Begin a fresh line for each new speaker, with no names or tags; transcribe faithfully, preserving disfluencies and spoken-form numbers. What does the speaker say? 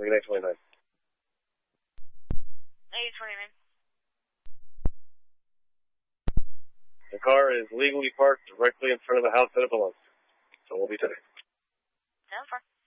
ninety-nine twenty-nine.
eighty twenty-nine.
The car is legally parked directly in front of the house that it belongs to. So we'll be today.
ten four.